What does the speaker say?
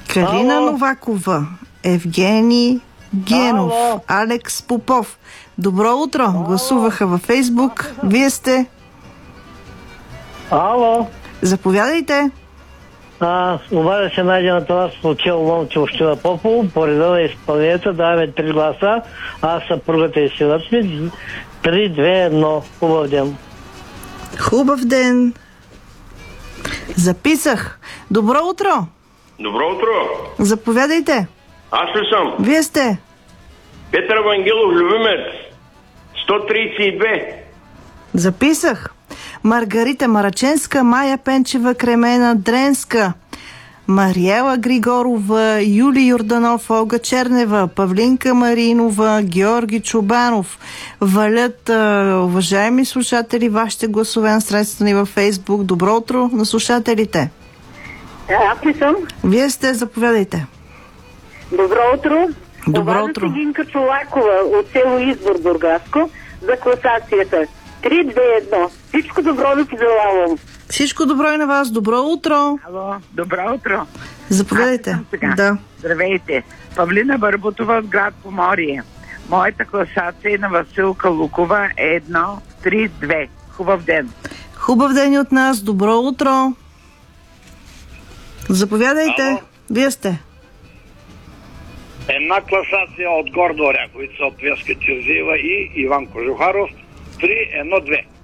Карина Ало. Новакова, Евгений Генов, Ало. Алекс Попов. Добро утро! Гласуваха във Фейсбук. Вие сте? Ало. Заповядайте. Обажда се Найдена това случил Момче община Попово. По реда на изпълнението даваме 3 гласа. Аз съпругата и синът ми. 3-2-1. Хубав ден. Хубав ден. Записах. Добро утро! Добро утро! Заповядайте. Аз ли съм? Вие сте? Петър Вангелов, Любимец. 132. Записах. Маргарита Мараченска, Майя Пенчева, Кремена Дренска, Мариела Григорова, Юли Йорданов, Олга Чернева, Павлинка Маринова, Георги Чубанов. Валят, уважаеми слушатели, вашите гласове на страницата ни във Фейсбук. Добро утро на слушателите. Аз ли съм? Вие сте, заповядайте. Добро утро. Добро утро. Обажда се Гинка Чолакова от село Избор, Бургаско, за класацията. 3-2-1. Всичко добро да ти желавам. Всичко добро и на вас. Добро утро. Ало, добро утро. Заповядайте. Аз съм сега. Да. Здравейте. Павлина Барбутова от град Поморие. Моята класация на Василка Лукова е 1-3-2. Хубав ден. Хубав ден и от нас. Добро утро. Заповядайте. Ало. Вие сте. Една класация от Гордо Оряховица, от Веска Терзиева и Иван Кожухаров. 3-1-2.